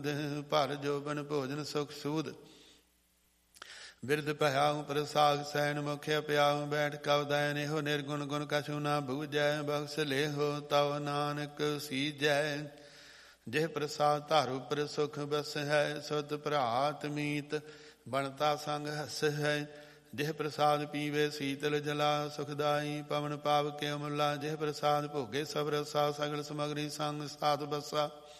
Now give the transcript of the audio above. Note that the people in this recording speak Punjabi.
ਭਰ ਜੋਬਨ ਭੋਜਨ ਸੁਖ ਸੂਦ। ਬਿਰਧ ਭਇਆਉ ਪ੍ਰਸਾਦ ਸੈਨ ਮੁਖਿ ਪਿਆਉ। ਬੈਠ ਕਉ ਦਇਨ ਇਹੋ ਨਿਰਗੁਣ ਗੁਣ ਕਛੂ ਨਾ ਬੂਝੈ। ਬਖਸ਼ ਲੇਹੋ ਤਉ ਨਾਨਕ ਸੀਜੈ। ਜਿਹ ਪ੍ਰਸਾਦ ਧਰ ਉਪਰ ਸੁਖ ਬਸ ਹੈ। ਸੁਧ ਭਰਾਤ ਮੀਤ ਬਣਤਾ ਸੰਗ ਹਸ ਹੈ। ਜਿਹ ਪ੍ਰਸਾਦ ਪੀਵੇ ਸੀਤਲ ਜਲਾ। ਸੁਖਦਾਈ ਪਵਨ ਪਾਵ ਕੇ ਅਮੁਲਾ। ਜਿਹ ਪ੍ਰਸਾਦ ਭੋਗੇ ਸਭ ਰਸਾ। ਸਗਲ ਸਮਗਰੀ ਸੰਗ ਸਾਧ ਬਸਾ।